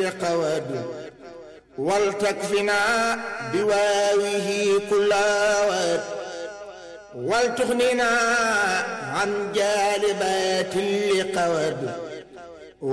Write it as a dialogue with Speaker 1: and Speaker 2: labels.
Speaker 1: قود ولتكفنا بواوه كل ود ولتغننا عن جالبات لقود